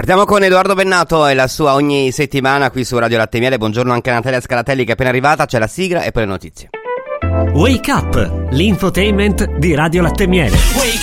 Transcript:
Partiamo con Edoardo Bennato e la sua ogni settimana qui su Radio Latte e Miele. Buongiorno anche a Natalia Scalatelli che è appena arrivata, c'è la sigla e poi le notizie. Wake Up, l'infotainment di Radio Latte e Miele.